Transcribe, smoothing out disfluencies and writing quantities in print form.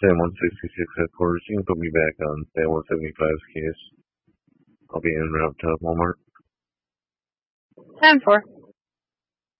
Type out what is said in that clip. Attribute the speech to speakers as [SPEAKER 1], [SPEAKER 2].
[SPEAKER 1] Sam 166 headquarters. You can put me back on Sam 175's case. I'll be in route to Walmart.
[SPEAKER 2] 10-4.